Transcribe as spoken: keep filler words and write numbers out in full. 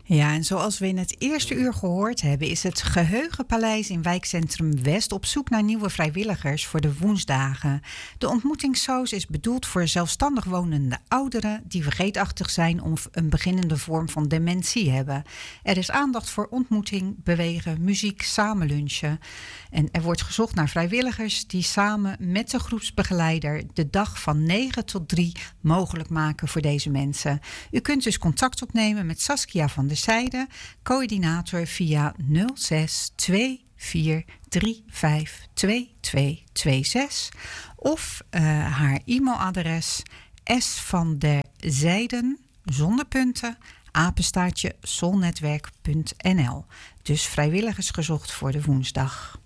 Ja, en zoals we in het eerste uur gehoord hebben, is het Geheugenpaleis in wijkcentrum West op zoek naar nieuwe vrijwilligers voor de woensdagen. De ontmoetingssoos is bedoeld voor zelfstandig wonende ouderen die vergeetachtig zijn of een beginnende vorm van dementie hebben. Er is aandacht voor ontmoeting, bewegen, muziek, samen lunchen. En er wordt gezocht naar vrijwilligers die samen met de groepsbegeleider de dag van negen tot drie mogelijk maken voor deze mensen. U kunt dus contact opnemen met Saskia van der Zijde, coördinator, via nul zes twee vier drie vijf twee twee twee zes of uh, haar e-mailadres s van der zijden zonder punten apenstaartje solnetwerk punt n l. Dus vrijwilligers gezocht voor de woensdag.